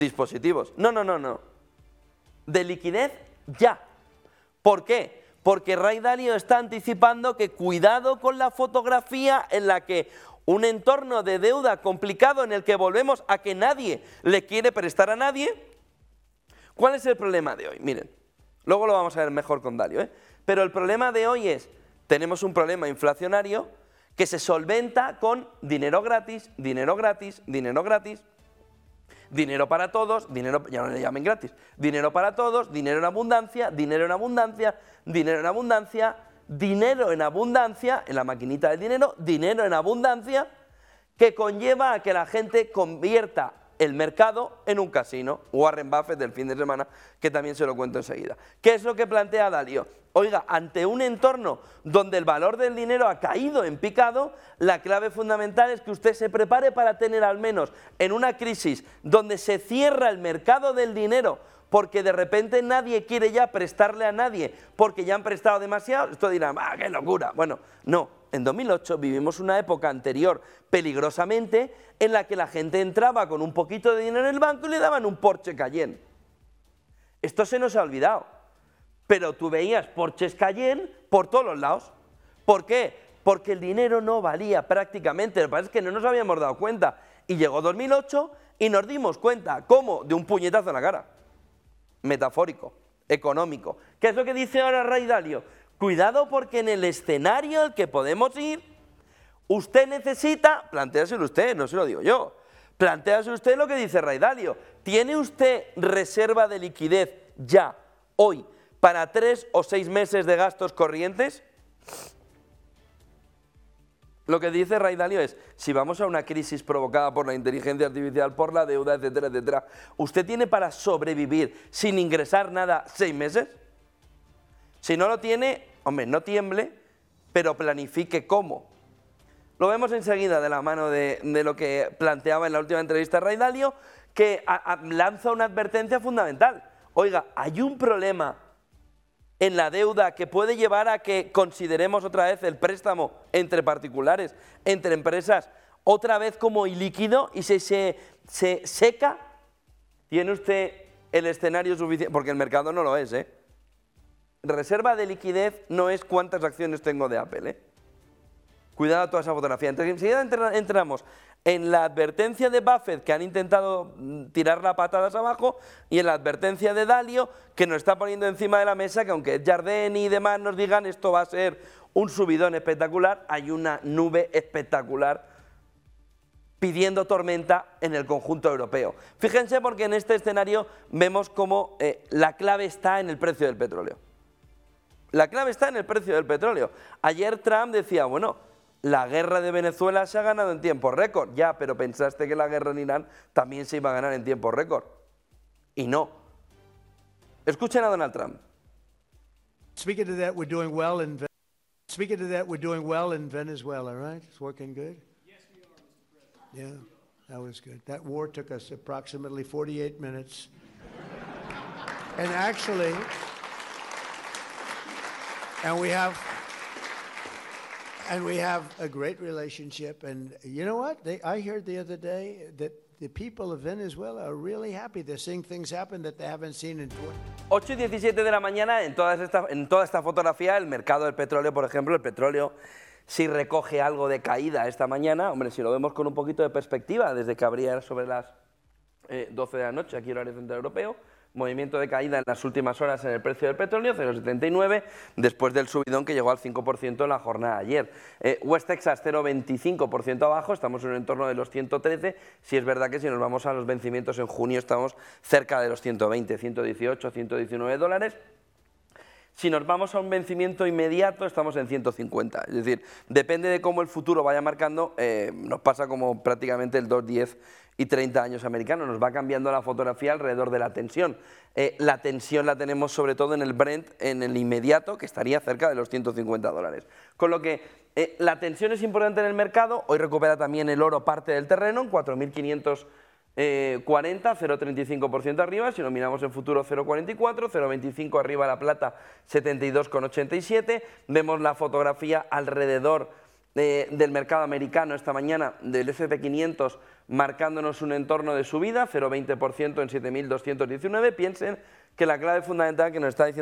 dispositivos. No, no, no, no. De liquidez ya. ¿Por qué? Porque Ray Dalio está anticipando que cuidado con la fotografía en la que un entorno de deuda complicado en el que volvemos a que nadie le quiere prestar a nadie. ¿Cuál es el problema de hoy? Miren, luego lo vamos a ver mejor con Dalio, pero el problema de hoy es, tenemos un problema inflacionario que se solventa con dinero gratis, dinero gratis, dinero gratis, dinero para todos, dinero, ya no le llamen gratis, dinero para todos, dinero en abundancia, dinero en abundancia, dinero en abundancia, dinero en abundancia, en la maquinita del dinero, dinero en abundancia, que conlleva a que la gente convierta el mercado en un casino. Warren Buffett del fin de semana, que también se lo cuento enseguida. ¿Qué es lo que plantea Dalio? Oiga, ante un entorno donde el valor del dinero ha caído en picado, la clave fundamental es que usted se prepare para tener al menos en una crisis donde se cierra el mercado del dinero porque de repente nadie quiere ya prestarle a nadie porque ya han prestado demasiado, esto dirán, ¡ah, qué locura! Bueno, no, en 2008 vivimos una época anterior peligrosamente en la que la gente entraba con un poquito de dinero en el banco y le daban un Porsche Cayenne. Esto se nos ha olvidado, pero tú veías Porsches Cayenne por todos los lados. ¿Por qué? Porque el dinero no valía prácticamente, lo que pasa es que no nos habíamos dado cuenta. Y llegó 2008 y nos dimos cuenta, ¿cómo? De un puñetazo en la cara. Metafórico, económico. ¿Qué es lo que dice ahora Ray Dalio? Cuidado porque en el escenario al que podemos ir, usted necesita, plantéaselo usted, no se lo digo yo, plantéaselo usted lo que dice Ray Dalio. ¿Tiene usted reserva de liquidez ya, hoy, para 3 o 6 meses de gastos corrientes? Lo que dice Ray Dalio es, si vamos a una crisis provocada por la inteligencia artificial, por la deuda, etcétera, etcétera, ¿usted tiene para sobrevivir sin ingresar nada 6 meses? Si no lo tiene, hombre, no tiemble, pero planifique cómo. Lo vemos enseguida de la mano de lo que planteaba en la última entrevista Ray Dalio, que lanza una advertencia fundamental. Oiga, hay un problema en la deuda que puede llevar a que consideremos otra vez el préstamo entre particulares, entre empresas, otra vez como ilíquido y se seca. ¿Tiene usted el escenario suficiente? Porque el mercado no lo es, Reserva de liquidez no es cuántas acciones tengo de Apple, Cuidado toda esa fotografía. Entonces, enseguida entramos en la advertencia de Buffett, que han intentado tirar las patadas abajo, y en la advertencia de Dalio, que nos está poniendo encima de la mesa, que aunque Jardine y demás nos digan esto va a ser un subidón espectacular, hay una nube espectacular pidiendo tormenta en el conjunto europeo. Fíjense porque en este escenario vemos cómo la clave está en el precio del petróleo. La clave está en el precio del petróleo. Ayer Trump decía, bueno, la guerra de Venezuela se ha ganado en tiempo récord. Ya, pero pensaste que la guerra en Irán también se iba a ganar en tiempo récord. Y no. Escuchen a Donald Trump. Speaking to that, we're doing well in Venezuela, right? It's working good? Yes, we are, Mr. President. Yeah, that was good. That war took us approximately 48 minutes. And actually, and we have a great relationship. And you know what? I heard the other day that the people of Venezuela are really happy. They're seeing things happen that they haven't seen in 8 y 17 de la mañana, en toda esta fotografía, el mercado del petróleo, por ejemplo, el petróleo sí recoge algo de caída esta mañana. Hombre, si lo vemos con un poquito de perspectiva, desde que abría sobre las 12 de la noche, aquí horario central europeo, movimiento de caída en las últimas horas en el precio del petróleo, 0,79, después del subidón que llegó al 5% en la jornada de ayer. West Texas 0,25% abajo, estamos en un entorno de los 113, si es verdad que si nos vamos a los vencimientos en junio estamos cerca de los 120, 118, 119 dólares. Si nos vamos a un vencimiento inmediato estamos en 150, es decir, depende de cómo el futuro vaya marcando, nos pasa como prácticamente el 2,10 y 30 años americano, nos va cambiando la fotografía alrededor de la tensión. La tensión la tenemos sobre todo en el Brent, en el inmediato, que estaría cerca de los 150 dólares. Con lo que la tensión es importante en el mercado, hoy recupera también el oro parte del terreno, en 4.540, 0,35% arriba, si lo miramos en futuro 0,44, 0,25 arriba la plata, 72,87, vemos la fotografía alrededor del mercado americano esta mañana del S&P 500 marcándonos un entorno de subida, 0,20% en 7.219, piensen que la clave fundamental que nos está diciendo